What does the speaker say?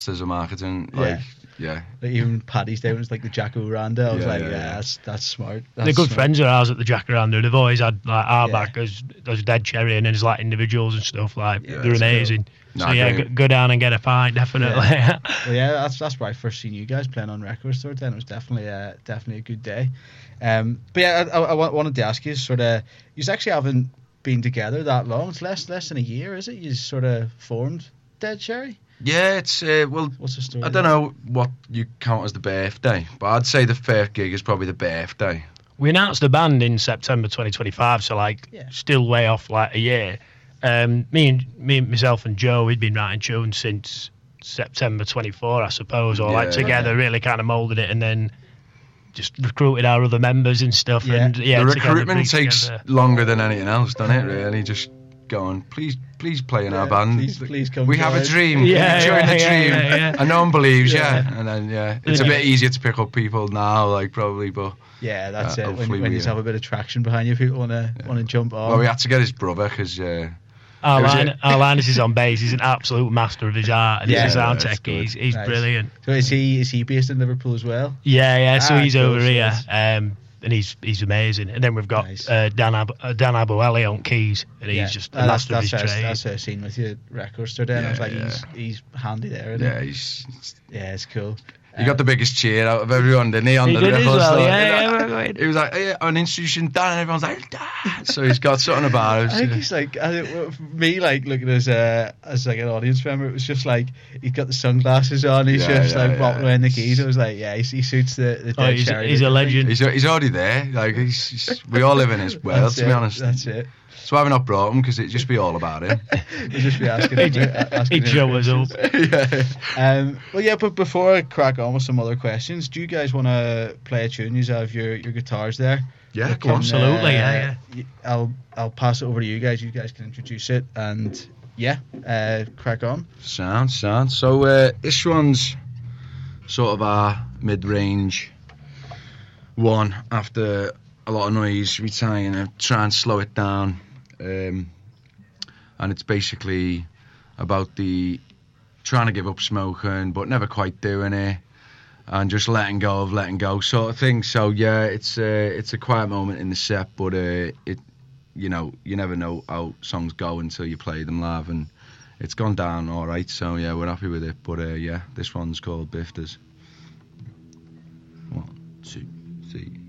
as a marketing, like, yeah. Like even Paddy's down was like the Jacaranda. I was Yeah, like, yeah. that's smart. They're That's good smart. friends of ours at the Jacaranda. They've always had like our Yeah. back as Dead Cherry and as like individuals and stuff. Like Yeah, they're that's amazing. cool. So Nah, yeah, great. go down and get a pint, definitely. Well, yeah, that's where I first seen you guys playing on Record Store. Then it was definitely a good day. But yeah, I wanted to ask you, sort of, you actually haven't been together that long. It's less than a year, is it? You sort of formed Dead Cherry. Yeah, it's well. What's the story? I don't know what you count as the birthday, but I'd say the first gig is probably the birthday. We announced the band in September 2025, so like still way off like a year. Myself and Joe, we'd been writing tunes since September 24, I suppose, or like together, really kind of moulded it, and then just recruited our other members and stuff. Yeah. And The recruitment takes longer than anything else, doesn't it? Really, just going, please play in our band. Please come. We have a dream. Yeah, Join the yeah, dream. yeah. And no one believes, Yeah. and then it's a bit easier to pick up people now, like probably, but Yeah, that's it. hopefully When you we- have a bit of traction behind you, people want to jump on. well, we had to get his brother because Our was it. Linus is on bass. He's an absolute master of his art, and Yeah, he's a sound yeah, it's tech. good. He's Nice. brilliant. So is he based in Liverpool as well? Yeah. So he's cool, over so here, it's- and he's amazing. And then we've got Nice. Dan Abueli on keys, and he's just a master of his trade. That's what I've seen with you at Record Store. Then I was like, he's handy there. Isn't yeah, he? he's Yeah, it's cool. he got the biggest cheer out of everyone, didn't he? On He the did as record well, store? yeah. He was like, hey, an institution Dan, and everyone's like, Dan. So he's got something about him. I think he's like, for me, like looking as like an audience member, it was just like he's got the sunglasses on, he's Yeah, just yeah, like walking yeah. around the keys. I was like, yeah, he suits the Dead Cherry. He's a legend. He's already there. Like we all live in his world, That's to be it, honest. That's it. So I've not brought him because it'd just be all about him. We'll just be asking him. He'd show us up. Yeah. Well, yeah, but before I crack on with some other questions, do you guys want to play a tune? You have your guitars there. Yeah, We go on. Absolutely, yeah. I'll pass it over to you guys. You guys can introduce it and crack on. Sound. So this one's sort of our mid-range one after a lot of noise. We try and slow it down, and it's basically about the trying to give up smoking but never quite doing it, and just letting go sort of thing. So yeah, it's a quiet moment in the set, but you never know how songs go until you play them live, and it's gone down all right. So yeah, we're happy with it. But this one's called Bifters. 1, 2, 3.